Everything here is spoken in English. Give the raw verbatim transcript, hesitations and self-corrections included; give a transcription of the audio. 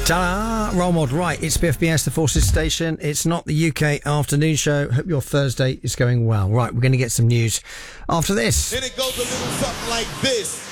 Ta-da! Role model. Right, it's B F B S, the Forces Station. It's not the U K afternoon show. Hope your Thursday is going well. Right, we're going to get some news after this. And it goes a little something like this.